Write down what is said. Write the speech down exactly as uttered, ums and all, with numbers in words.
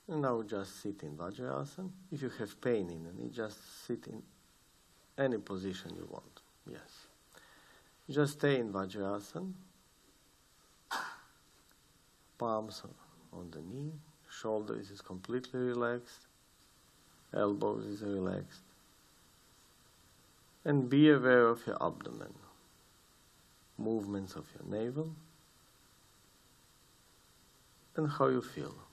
And now just sit in Vajrayasana. If you have pain in the knee, just sit in any position you want. Yes. Just stay in Vajrayasana. Palms on the knee. Shoulders is completely relaxed. Elbows is relaxed. And be aware of your abdomen. Movements of your navel. And how you feel.